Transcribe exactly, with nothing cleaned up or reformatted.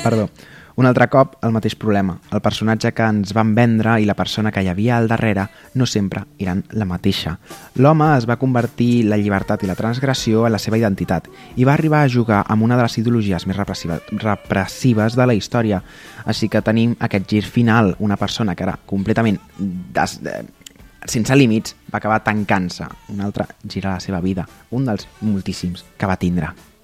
Perdó. Un altre cop, el mateix problema. El personatge que ens van vendre i la persona que hi havia al darrere no sempre eren la mateixa. L'home es va convertir la llibertat i la transgressió en la seva identitat i va arribar a jugar amb una de les ideologies més repressiva, repressives de la història. Així que tenim aquest gir final, una persona que era completament des, de, sense límits, va acabar tancant-se. Un altre gir a la seva vida, un dels moltíssims que va tindre.